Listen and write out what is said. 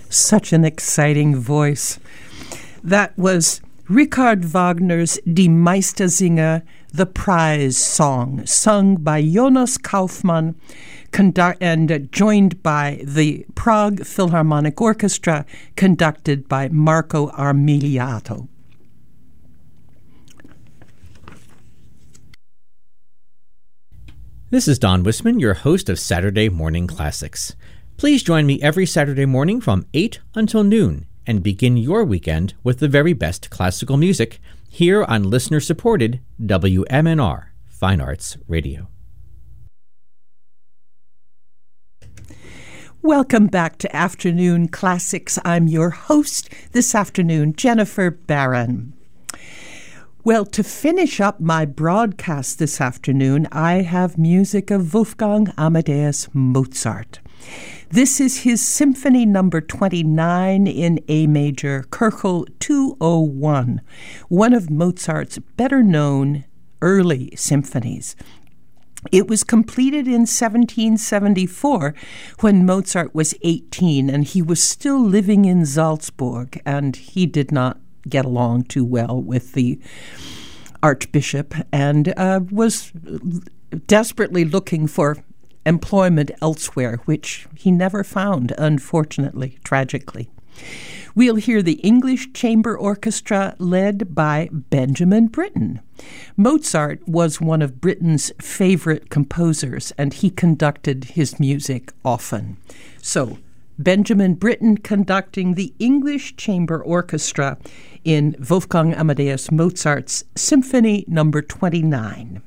Such an exciting voice. That was Richard Wagner's Die Meistersinger, the Prize Song, sung by Jonas Kaufmann and joined by the Prague Philharmonic Orchestra, conducted by Marco Armiliato. This is Don Wisman, your host of Saturday Morning Classics. Please join me every Saturday morning from 8 until noon and begin your weekend with the very best classical music here on listener-supported WMNR Fine Arts Radio. Welcome back to Afternoon Classics. I'm your host this afternoon, Jennifer Barron. Well, to finish up my broadcast this afternoon, I have music of Wolfgang Amadeus Mozart. This is his Symphony Number 29 in A major, Köchel 201, one of Mozart's better-known early symphonies. It was completed in 1774 when Mozart was 18, and he was still living in Salzburg, and he did not get along too well with the archbishop and was desperately looking for employment elsewhere, which he never found, unfortunately, tragically. We'll hear the English Chamber Orchestra led by Benjamin Britten. Mozart was one of Britten's favorite composers, and he conducted his music often. So, Benjamin Britten conducting the English Chamber Orchestra in Wolfgang Amadeus Mozart's Symphony Number 29.